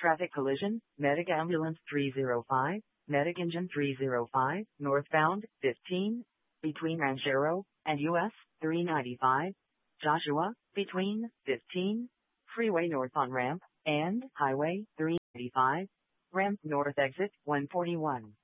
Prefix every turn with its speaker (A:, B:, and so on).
A: Traffic collision, Medic Ambulance 305, Medic Engine 305, northbound, 15, between Ranchero and US 395, Joshua, between 15, freeway north on ramp, and highway 395, ramp north exit 141.